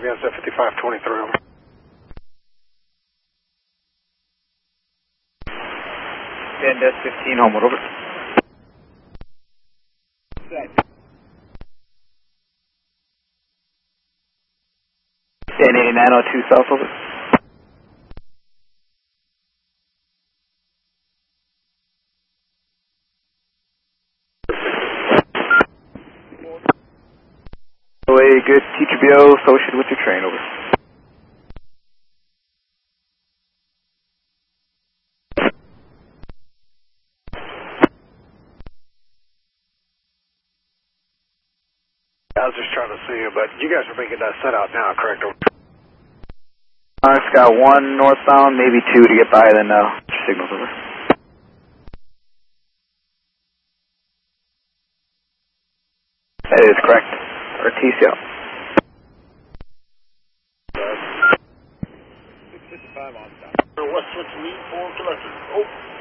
against F5523, over. And S15, Homewood, over. Dan 8902 South, over. A good TGBO associated with your train, over. I was just trying to see you, but you guys are making that set out now, correct? Over. It's got 1 northbound, maybe 2 to get by, then signals, over. That is correct. Or TCL. 655 on stop. West switch lead, 4 collector. Oh.